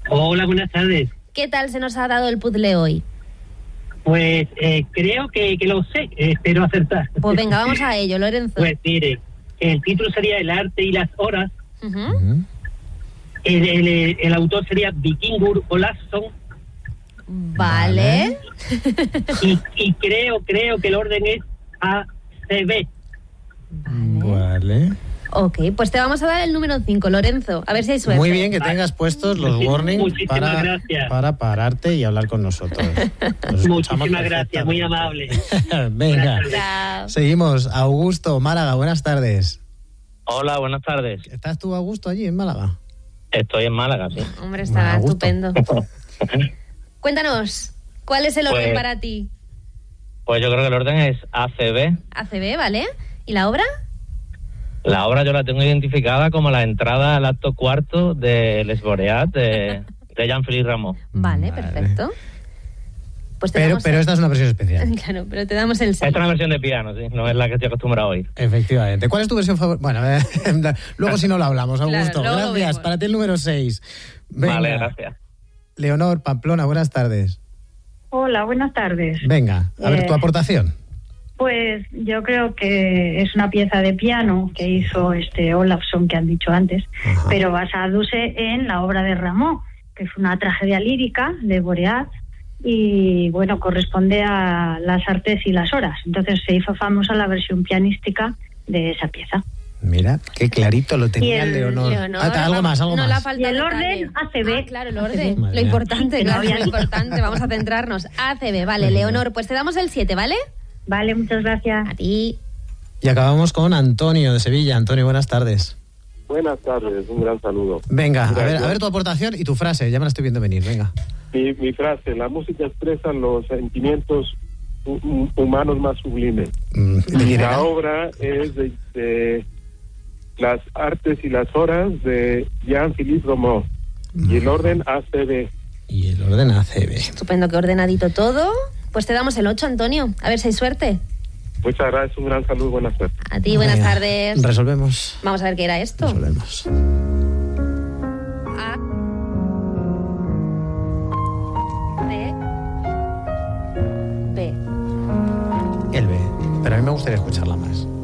Hola, buenas tardes. ¿Qué tal se nos ha dado el puzzle hoy? Pues creo que lo sé, espero acertar. Pues venga, vamos a ello, Lorenzo. Pues mire, el título sería El arte y las horas. Uh-huh. El autor sería Vikingur Olafsson. Vale. Y creo que el orden es ACB. Vale. Ok, pues te vamos a dar el número 5, Lorenzo. A ver si hay suerte. Muy bien que tengas puestos los warnings gracias. para pararte y hablar con nosotros. Muchísimas gracias, muy amable. Venga, Chao. seguimos. Augusto, Málaga, buenas tardes. Hola, buenas tardes. ¿Estás tú, Augusto, allí en Málaga? Estoy en Málaga, sí. Hombre, está Bueno, gusto. estupendo. Cuéntanos, ¿cuál es el orden Pues- para ti? Pues yo creo que el orden es ACB. ACB, ¿vale? ¿Y la obra? La obra yo la tengo identificada como la entrada al acto cuarto de Les Boreats de Jean-Philippe Rameau. Vale, Vale. perfecto. Pues te Pero damos esta es una versión especial. Claro, pero te damos el 6. Esta es una versión de piano, sí, no es la que estoy acostumbrado a oír. Efectivamente. ¿Cuál es tu versión favorita? Bueno, luego si no lo hablamos, Augusto. Claro, luego lo Gracias. vemos. Para ti el número 6. Vale, gracias. Leonor, Pamplona, buenas tardes. Hola, buenas tardes. Venga, a ver tu aportación. Pues yo creo que es una pieza de piano que hizo Olafsson, que han dicho antes, Ajá. pero basándose en la obra de Rameau, que es una tragedia lírica de Boreats y, bueno, corresponde a las artes y las horas. Entonces se hizo famosa la versión pianística de esa pieza. Mira, qué clarito lo tenía Leonor. Algo más. No le ha faltado Y el detalle. orden ACB. Claro, el orden. Madre Lo mía. importante, Que no claro, había lo dicho. importante. Vamos a centrarnos. ACB, vale, Leonor, pues te damos el 7, ¿vale? Vale, muchas gracias. A ti. Y acabamos con Antonio de Sevilla. Antonio, buenas tardes. Buenas tardes, un gran saludo. Venga, a Gracias. ver tu aportación y tu frase. Ya me la estoy viendo venir, venga. Mi frase, la música expresa los sentimientos humanos más sublimes. ¿De quién Y era? la obra es de Las artes y las horas de Jean-Philippe Rameau. Y el orden ACB. Y el orden ACB. Estupendo, que ordenadito todo. Pues te damos el 8, Antonio. A ver si hay suerte. Muchas gracias, un gran saludo, buenas tardes. A ti, buenas Venga, tardes. Resolvemos. Vamos a ver qué era esto. Resolvemos. A. D. B. El B. Pero a mí me gustaría escucharla más.